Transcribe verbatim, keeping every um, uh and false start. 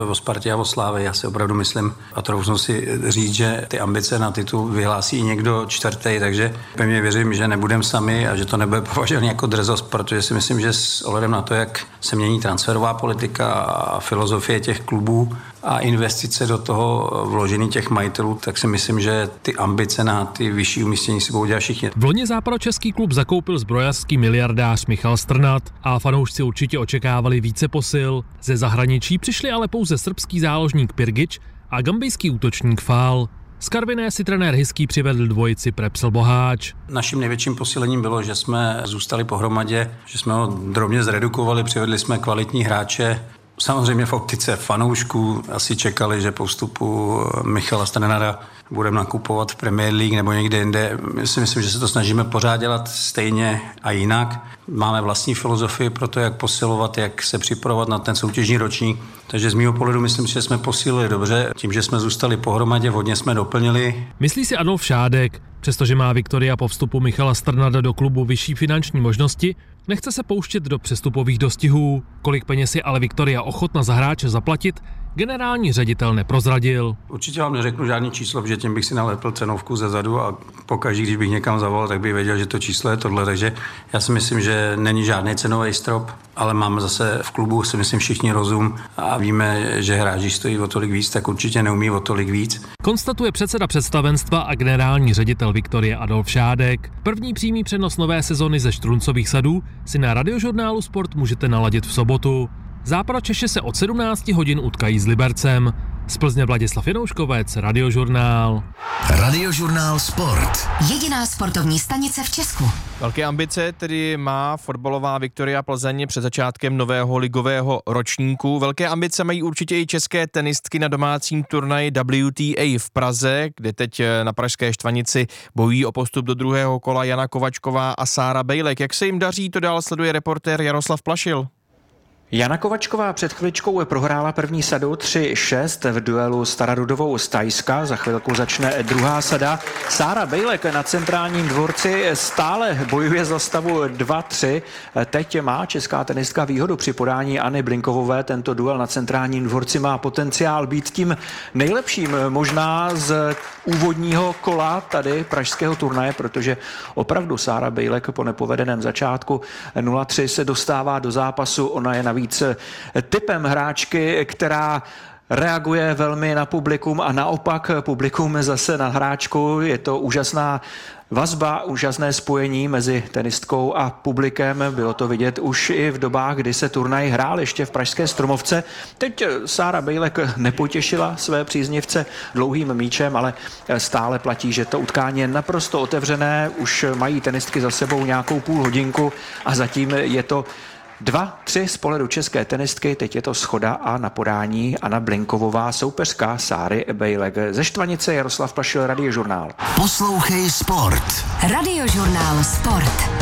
O Spartě a o Slávii já si opravdu myslím a troufnu si říct, že ty ambice na titul vyhlásí i někdo čtvrtý, takže pevně věřím, že nebudeme sami a že to nebude považovat jako drzost, protože si myslím, že s ohledem na to, jak se mění transferová politika a filozofie těch klubů a investice do toho vložení těch majitelů, tak si myslím, že ty ambice na ty vyšší umístění si budou dělat všichni. V loni západočeský klub zakoupil zbrojařský miliardář Michal Strnad a fanoušci určitě očekávali více posil. Ze zahraničí přišli ale pouze srbský záložník Pirgič a gambijský útočník Fál. Z Karviné si trenér Hyský přivedl dvojici Prepsl Boháč. Naším největším posílením bylo, že jsme zůstali pohromadě, že jsme ho drobně zredukovali, přivedli jsme kvalitní hráče. Samozřejmě v optice fanoušků asi čekali, že po vstupu Michala Strnada budeme nakupovat v Premier League nebo někde jinde. My si myslím, že se to snažíme pořád dělat stejně a jinak. Máme vlastní filozofii pro to, jak posilovat, jak se připravovat na ten soutěžní ročník. Takže z mého pohledu myslím, že jsme posílili dobře. Tím, že jsme zůstali pohromadě, hodně jsme doplnili. Myslí si Adolf Šádek. Přestože má Viktoria po vstupu Michala Strnada do klubu vyšší finanční možnosti, nechce se pouštět do přestupových dostihů. Kolik peněz je ale Viktoria ochotna za hráče zaplatit, generální ředitel neprozradil. Určitě vám neřeknu žádný číslo, protože tím bych si nalepil cenovku ze zadu a pokaždý, když bych někam zavolal, tak bych věděl, že to číslo je tohle. Takže já si myslím, že není žádný cenový strop, ale máme zase v klubu, si myslím, všichni rozum a víme, že hráči stojí o tolik víc, tak určitě neumí o tolik víc. Konstatuje předseda představenstva a generální ředitel Viktorie Adolf Šádek. První přímý přenos nové sezony ze Štruncových sadů si na Radiožurnálu Sport můžete naladit v sobotu. Západočeši se od sedmnácti hodin utkají s Libercem. Z Plzně Vladislav Janouškovec, Radiožurnál. Radiožurnál Sport. Jediná sportovní stanice v Česku. Velké ambice tedy má fotbalová Viktoria Plzeň před začátkem nového ligového ročníku. Velké ambice mají určitě i české tenistky na domácím turnaji W T A v Praze, kde teď na pražské Štvanici bojují o postup do druhého kola Jana Kovačková a Sára Bejlek. Jak se jim daří, to dál sleduje reportér Jaroslav Plašil. Jana Kovačková před chviličkou prohrála první sadu tři šest v duelu s Taradudovou z Thajska. Za chvilku začne druhá sada. Sára Bejlek na centrálním dvorci stále bojuje za stavu dva tři. Teď má česká tenistka výhodu při podání Anny Blinkovové. Tento duel na centrálním dvorci má potenciál být tím nejlepším možná z úvodního kola tady pražského turnaje, protože opravdu Sára Bejlek po nepovedeném začátku nula tři se dostává do zápasu. Ona je navíc typem hráčky, která reaguje velmi na publikum a naopak publikum zase na hráčku. Je to úžasná vazba, úžasné spojení mezi tenistkou a publikem. Bylo to vidět už i v dobách, kdy se turnaj hrál ještě v pražské Stromovce. Teď Sára Bejlek nepotěšila své příznivce dlouhým míčem, ale stále platí, že to utkání je naprosto otevřené. Už mají tenistky za sebou nějakou půl hodinku a zatím je to dva tři z pohledu české tenistky, teď je to schoda a na podání Anna Blinkovová, soupeřka Sáry Bejlek. Ze Štvanice Jaroslav Plašil, Radiožurnál. Poslouchej Sport. Radiožurnál Sport.